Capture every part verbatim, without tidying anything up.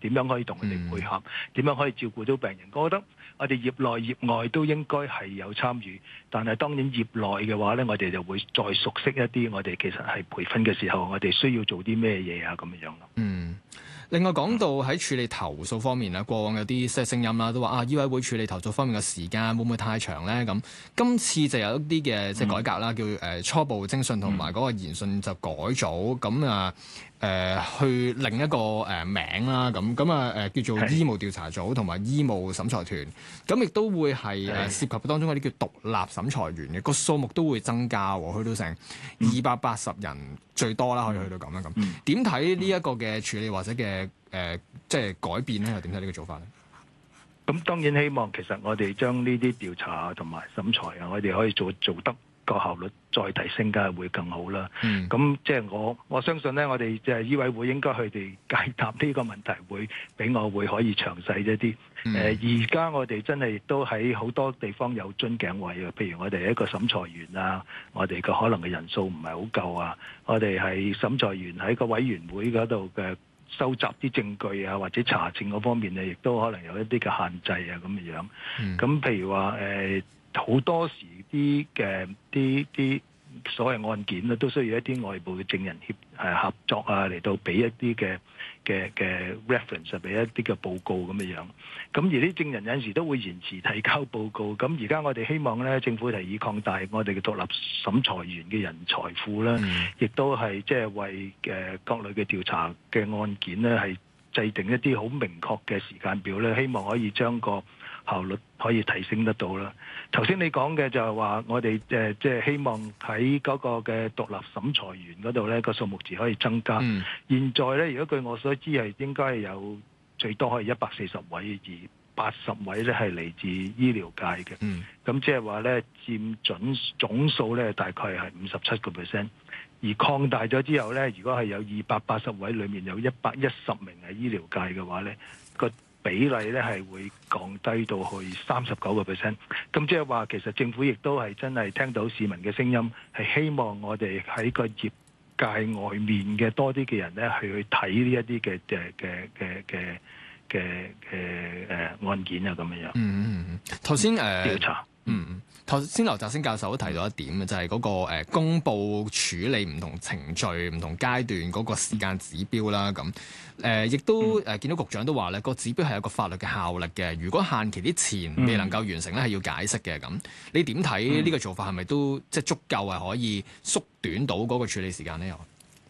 點樣可以同佢哋配合，點、嗯、樣可以照顧到病人。我覺得我哋業內業外都應該係有參與，但係當然業內嘅話咧，我哋就會再熟悉一啲，我哋其實係培訓嘅時候，我哋需要做啲咩嘢啊咁樣咯。 嗯。另外講到喺處理投訴方面咧，過往有啲即係聲音啦，都話啊醫委會處理投訴方面嘅時間會唔會太長咧？咁今次就有一啲嘅即係改革啦，嗯、叫誒初步偵訊同埋嗰個研訊就改組，咁啊誒去另一個誒名啦，咁咁啊誒叫做醫務調查組同埋醫務審裁團，咁亦都會係誒涉及當中一啲叫獨立審裁員嘅個數目都會增加，去到成二百八十人最多啦，可以去到咁樣咁。點睇呢一個嘅處理或者嘅誒、呃、即係改變咧？又點睇呢個做法咧？ 咁當然希望其實我哋將呢啲調查同埋審裁啊，我哋可以做做得個效率再提升，梗係會更好啦。咁即係我我相信咧，我哋即係醫委會應該佢哋解答呢個問題會比我會可以詳細一啲。誒而家我哋真係亦都喺好多地方有樽頸位啊，譬如我哋一個審裁員啊，我哋個可能嘅人數唔係好夠啊，我哋係審裁員喺個委員會嗰度嘅收集啲證據啊，或者查證嗰方面咧，亦都可能有一啲嘅限制啊咁嘅樣。咁、嗯、譬如話誒，好、呃、多時啲嘅啲啲所謂案件咧，都需要一啲外部嘅證人協誒合作啊，嚟到俾一啲嘅嘅嘅 reference 俾一啲嘅報告咁嘅樣。咁而啲證人有陣時都會延遲提交報告。咁而家我哋希望咧，政府提議擴大我哋嘅獨立審裁員嘅人才庫啦，亦、嗯、都係即係為誒各類嘅調查嘅案件咧，係制定一啲好明確嘅時間表咧，希望可以將個效率可以提升得到啦。頭先你講嘅就係話，我哋誒即係希望喺嗰個嘅獨立審裁員嗰度咧，個數目字可以增加。嗯、現在咧，如果據我所知係應該係有最多可以一百四十位，而八十位咧係嚟自醫療界嘅。咁即係話咧，佔準總數咧大概係五十七個 percent。而擴大咗之後咧，如果係有二百八十位，裡面有一百一十名係醫療界嘅話咧，個比例咧係會降低到去三十九個 percent， 咁即係話其實政府亦都係真係聽到市民嘅聲音，係希望我哋喺個業界外面嘅多啲嘅人咧，係去睇呢一啲嘅嘅嘅嘅嘅嘅嘅誒案件啊咁樣樣。嗯嗯嗯，頭先誒調查。嗯，頭先劉澤星教授都提到一點嘅，就係、是、嗰、那個、呃、公佈處理唔同程序、唔同階段嗰個時間指標啦。咁誒，亦、呃、都誒、呃、見到局長都話咧，個指標係有個法律嘅效力嘅。如果限期之前未能夠完成咧，係要解釋嘅。咁你點睇呢個做法係咪都即係足夠係可以縮短到嗰個處理時間呢？又？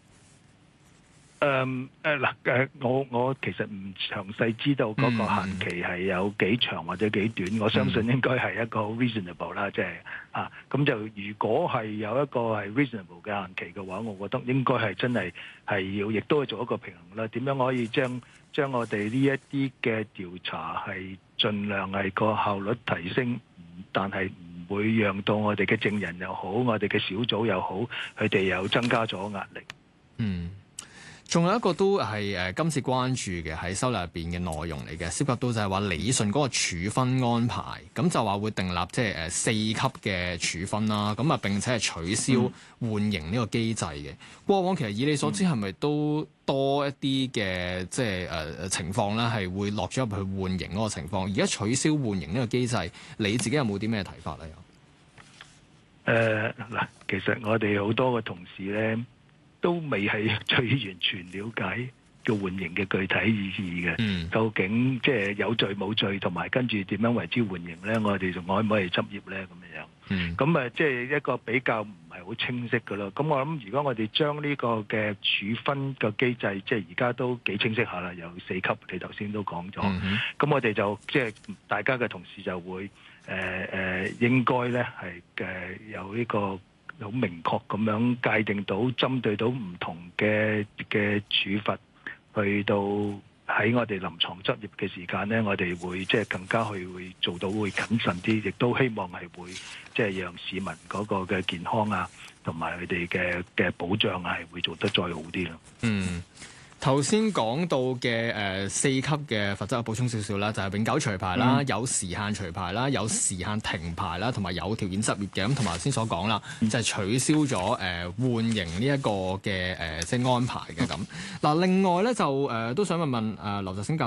誒誒嗱誒，我我其實唔詳細知道嗰個限期係有幾長或者幾短，嗯、我相信應該係一個 reasonable 啦，即係啊，咁就如果係有一個係 reasonable 嘅限期嘅話，我覺得應該係真係係要，亦都係做一個平衡啦。點樣可以將將我哋呢一啲嘅調查係盡量係個效率提升，但係唔會讓到我哋嘅證人又好，我哋嘅小組又好，佢哋又增加咗壓力。 嗯。仲有一個都係誒、呃、今次關注嘅喺修例入邊嘅內容嚟嘅，涉及到就係話理順嗰個處分安排，咁就話會訂立即係誒四級嘅處分啦，咁啊並且係取消緩刑呢個機制嘅。嗯、過往其實以你所知係咪都多一啲嘅即係誒誒情況咧，係會落咗入去緩刑嗰個情況？而家取消緩刑呢個機制，你自己有冇啲咩睇法咧？ 誒嗱，其實我哋好多個同事咧，都未係最完全了解個緩刑嘅具體意義嘅，嗯、究竟即係有罪冇罪，同埋跟住點樣為之緩刑咧？我哋仲可唔可以執業咧？咁樣樣，咁啊、嗯，即係一個比較唔係好清晰嘅咯。咁我諗，如果我哋將呢個嘅處分嘅機制，即係而家都幾清晰下啦，有四級，你頭先都講咗。咁、嗯、哼我哋就即係大家嘅同事就會誒誒、呃，應該咧係誒有呢、這個。好明確咁樣界定到，針對到唔同嘅嘅處罰，去到喺我哋臨床執業嘅時間咧，我哋會即係更加去會做到會謹慎啲，亦都希望係會即係讓市民嗰個嘅健康啊，同埋佢哋嘅嘅保障係會做得再好啲咯。嗯。 頭先講到嘅誒、呃、四級嘅罰則，補充少少啦，就係、是、永久除牌啦，嗯、有時限除牌啦，有時限停牌啦，同埋有，有條件執業嘅。咁同埋頭先所講啦，就係、是、取消咗誒、呃、緩刑呢一個嘅誒、呃、即係安排嘅咁。嗱，另外咧就誒、呃、都想問問誒劉澤星教授。